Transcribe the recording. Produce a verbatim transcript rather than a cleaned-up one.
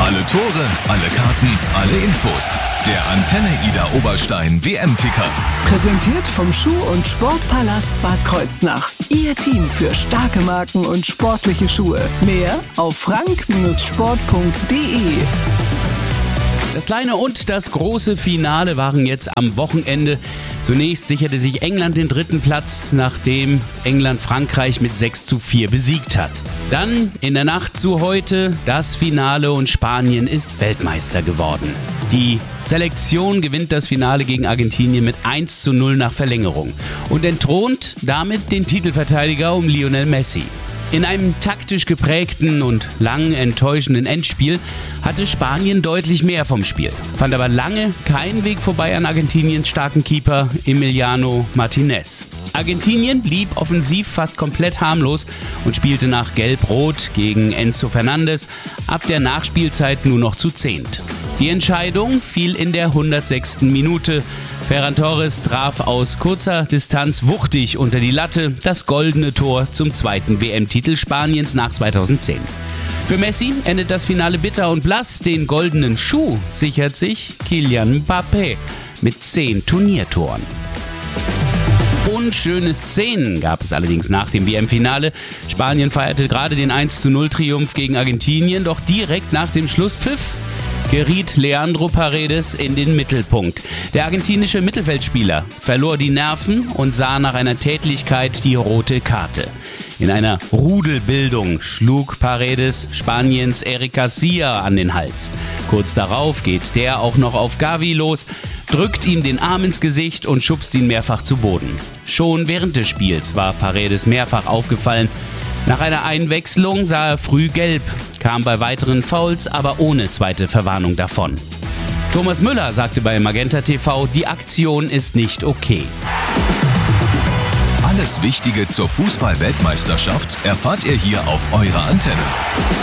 Alle Tore, alle Karten, alle Infos. Der Antenne Ida Oberstein W M-Ticker. Präsentiert vom Schuh- und Sportpalast Bad Kreuznach. Ihr Team für starke Marken und sportliche Schuhe. Mehr auf frank Sport punkt de. Das kleine und das große Finale waren jetzt am Wochenende. Zunächst sicherte sich England den dritten Platz, nachdem England Frankreich mit sechs zu vier besiegt hat. Dann in der Nacht zu heute das Finale und Spanien ist Weltmeister geworden. Die Selektion gewinnt das Finale gegen Argentinien mit eins zu null nach Verlängerung und entthront damit den Titelverteidiger um Lionel Messi. In einem taktisch geprägten und lang enttäuschenden Endspiel hatte Spanien deutlich mehr vom Spiel, fand aber lange keinen Weg vorbei an Argentiniens starken Keeper Emiliano Martinez. Argentinien blieb offensiv fast komplett harmlos und spielte nach Gelb-Rot gegen Enzo Fernandez ab der Nachspielzeit nur noch zu zehnt. Die Entscheidung fiel in der hundertsechsten Minute. Ferran Torres traf aus kurzer Distanz wuchtig unter die Latte, das goldene Tor zum zweiten W M-Titel Spaniens nach zweitausendzehn. Für Messi endet das Finale bitter und blass. Den goldenen Schuh sichert sich Kylian Mbappé mit zehn Turniertoren. Unschöne Szenen gab es allerdings nach dem W M-Finale. Spanien feierte gerade den eins zu null Triumph gegen Argentinien, doch direkt nach dem Schlusspfiff geriet Leandro Paredes in den Mittelpunkt. Der argentinische Mittelfeldspieler verlor die Nerven und sah nach einer Tätlichkeit die rote Karte. In einer Rudelbildung schlug Paredes Spaniens Eric Garcia an den Hals. Kurz darauf geht der auch noch auf Gavi los, drückt ihm den Arm ins Gesicht und schubst ihn mehrfach zu Boden. Schon während des Spiels war Paredes mehrfach aufgefallen. Nach einer Einwechslung sah er früh gelb, kam bei weiteren Fouls aber ohne zweite Verwarnung davon. Thomas Müller sagte bei Magenta T V, die Aktion ist nicht okay. Alles Wichtige zur Fußball-Weltmeisterschaft erfahrt ihr hier auf eurer Antenne.